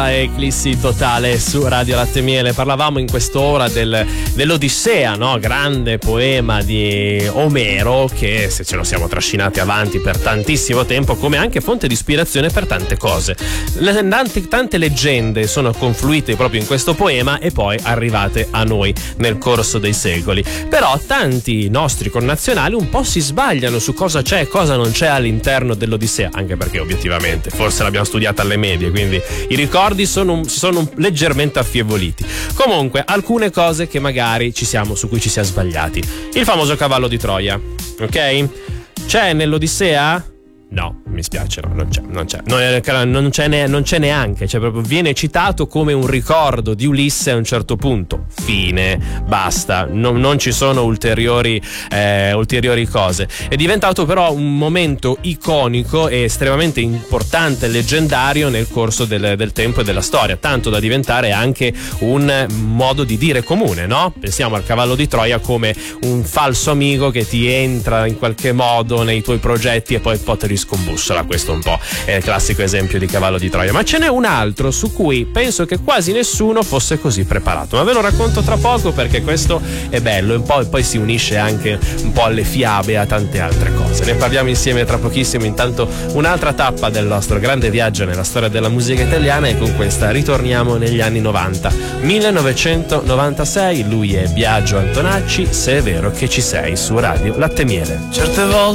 Eclissi totale su Radio Latte Miele. Parlavamo in quest'ora dell'Odissea, no? Grande poema di Omero che se ce lo siamo trascinati avanti per tantissimo tempo come anche fonte di ispirazione per tante cose. Tante leggende sono confluite proprio in questo poema e poi arrivate a noi nel corso dei secoli. Però tanti nostri connazionali un po' si sbagliano su cosa c'è e cosa non c'è all'interno dell'Odissea, anche perché obiettivamente forse l'abbiamo studiata alle medie, quindi i ricordi sono leggermente affievoliti. Comunque, alcune cose che magari su cui ci si è sbagliati. Il famoso cavallo di Troia, ok? C'è nell'Odissea? No, mi spiace, no, non c'è neanche, cioè proprio viene citato come un ricordo di Ulisse a un certo punto. Fine, basta, non ci sono ulteriori cose. È diventato però un momento iconico e estremamente importante e leggendario nel corso del tempo e della storia, tanto da diventare anche un modo di dire comune, no? Pensiamo al cavallo di Troia come un falso amico che ti entra in qualche modo nei tuoi progetti e poi ti scombussola. Questo un po' è il classico esempio di cavallo di Troia, ma ce n'è un altro su cui penso che quasi nessuno fosse così preparato, ma ve lo racconto tra poco perché questo è bello e poi si unisce anche un po' alle fiabe e a tante altre cose. Ne parliamo insieme tra pochissimo. Intanto un'altra tappa del nostro grande viaggio nella storia della musica italiana e con questa ritorniamo negli anni 90, 1996. Lui è Biagio Antonacci, Se è vero che ci sei, su Radio Latte Miele. Certe volte